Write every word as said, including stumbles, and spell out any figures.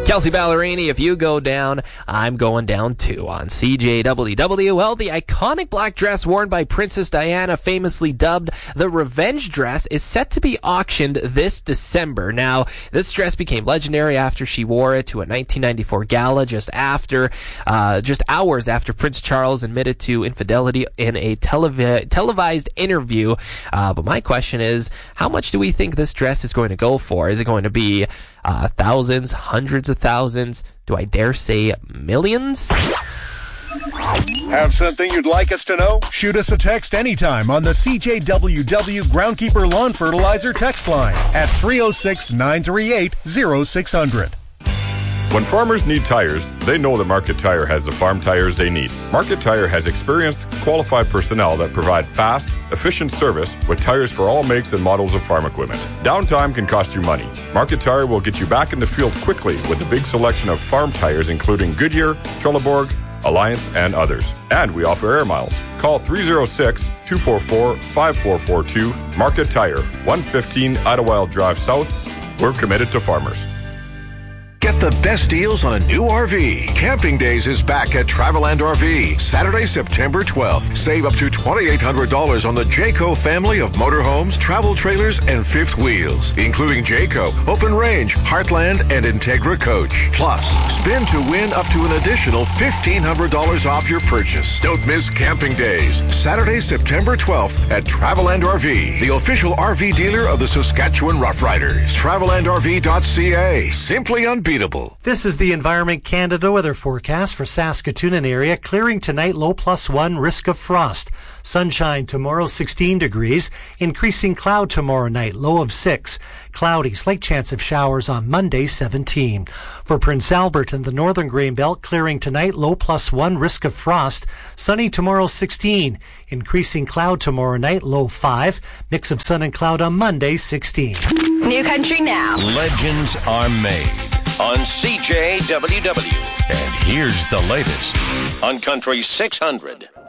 Kelsey Ballerini, if you go down, I'm going down too on C J W W. Well, the iconic black dress worn by Princess Diana, famously dubbed the Revenge Dress, is set to be auctioned this December. Now, this dress became legendary after she wore it to a nineteen ninety-four gala just after, uh, just hours after Prince Charles admitted to infidelity in a televi- televised interview. Uh, but my question is, how much do we think this dress is going to go for? Is it going to be Uh, thousands, hundreds of thousands, do I dare say millions? Have something you'd like us to know? Shoot us a text anytime on the C J W W Groundkeeper Lawn Fertilizer text line at three oh six, nine three eight, oh six hundred. When farmers need tires, they know that Market Tire has the farm tires they need. Market Tire has experienced, qualified personnel that provide fast, efficient service with tires for all makes and models of farm equipment. Downtime can cost you money. Market Tire will get you back in the field quickly with a big selection of farm tires including Goodyear, Trelleborg, Alliance, and others. And we offer air miles. Call three oh six, two four four, five four four two. Market Tire, one fifteen Idlewild Drive South. We're committed to farmers. Get the best deals on a new R V. Camping Days is back at Traveland R V. Saturday, September twelfth. Save up to twenty-eight hundred dollars on the Jayco family of motorhomes, travel trailers, and fifth wheels, including Jayco, Open Range, Heartland, and Integra Coach. Plus, spin to win up to an additional fifteen hundred dollars off your purchase. Don't miss Camping Days. Saturday, September twelfth at Traveland R V, the official R V dealer of the Saskatchewan Roughriders. Traveland R V dot C A. Simply unbeatable. This is the Environment Canada weather forecast for Saskatoon and area. Clearing tonight, low plus one, risk of frost. Sunshine tomorrow, sixteen degrees. Increasing cloud tomorrow night, low of six. Cloudy, slight chance of showers on Monday, seventeen. For Prince Albert and the northern Grain Belt, clearing tonight, low plus one, risk of frost. Sunny tomorrow, sixteen. Increasing cloud tomorrow night, low five. Mix of sun and cloud on Monday, sixteen. New Country Now. Legends are made on C J W W. And here's the latest on Country six hundred.